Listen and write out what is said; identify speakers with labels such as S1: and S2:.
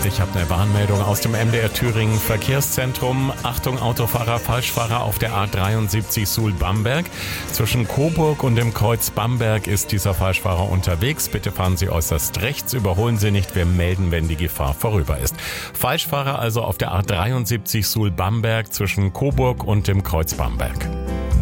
S1: Ich habe eine Warnmeldung aus dem MDR Thüringen Verkehrszentrum. Achtung, Autofahrer, Falschfahrer auf der A73 Suhl-Bamberg. Zwischen Coburg und dem Kreuz Bamberg ist dieser Falschfahrer unterwegs. Bitte fahren Sie äußerst rechts, überholen Sie nicht. Wir melden, wenn die Gefahr vorüber ist. Falschfahrer also auf der A73 Suhl-Bamberg zwischen Coburg und dem Kreuz Bamberg.